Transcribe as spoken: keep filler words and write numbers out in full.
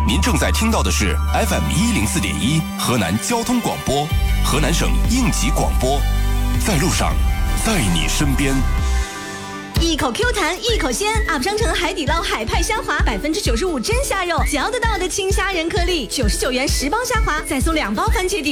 您正在听到的是 F M 一零四点一河南交通广播，河南省应急广播，在路上，在你身边。 一口 Q 弹一口鲜 ，U P 商城海底捞海派虾滑，百分之九十五真虾肉，嚼得到的青虾仁颗粒，九十九元十包虾滑，再送两包番茄底。